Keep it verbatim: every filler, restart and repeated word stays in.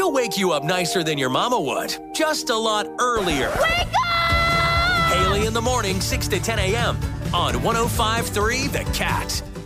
We'll wake you up nicer than your mama would, just a lot earlier. Wake up! Haley in the morning, six to ten a.m. on one oh five point three The Cat.